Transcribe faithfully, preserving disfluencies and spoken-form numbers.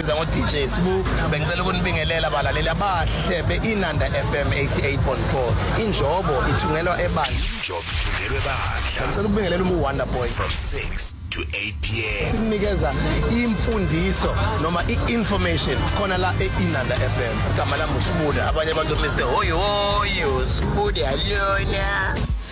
ngibiza ngo D J Sibu bengicela ukunibingelela abalaleli abahle beInanda F M eighty-eight point four injobo ithungelwa ebandla injobo ithungelwa ebandla ngicela ukubingelela umu Wonder Boy from six to eight p m sinikeza imfundiso noma i-information khona la eInanda F M igama lami uSibuda abanye abantu Mister Hoyo hoyo Sibuda yona